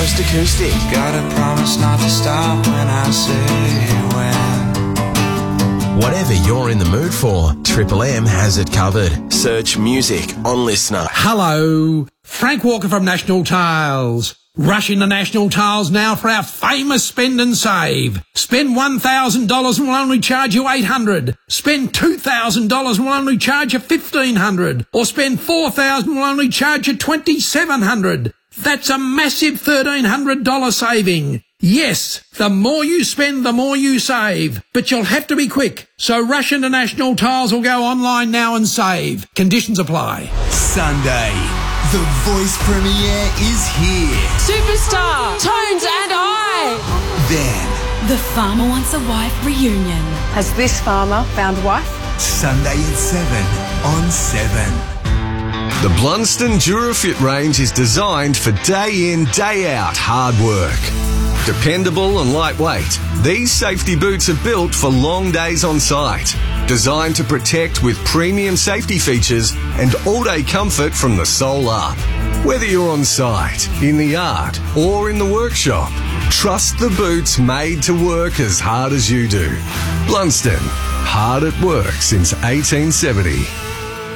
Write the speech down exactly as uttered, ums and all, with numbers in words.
Coast Acoustic. Gotta promise not to stop when I say when. Whatever you're in the mood for, Triple M has it covered. Search music on Listener. Hello, Frank Walker from National Tiles. Rush into National Tiles now for our famous spend and save. Spend one thousand dollars and we'll only charge you eight hundred dollars. Spend two thousand dollars and we'll only charge you fifteen hundred dollars. Or spend four thousand dollars and we'll only charge you twenty-seven hundred dollars. That's a massive thirteen hundred dollars saving. Yes, the more you spend, the more you save. But you'll have to be quick. So rush into National Tiles or go online now and save. Conditions apply. Sunday, the Voice premiere is here. Superstar, Tones and I. Then, The Farmer Wants a Wife reunion. Has this farmer found a wife? Sunday at seven on seven. The Blunston Durafit range is designed for day in, day out hard work. Dependable and lightweight, these safety boots are built for long days on site. Designed to protect with premium safety features and all-day comfort from the sole up. Whether you're on site, in the yard or in the workshop, trust the boots made to work as hard as you do. Blunston, hard at work since eighteen seventy.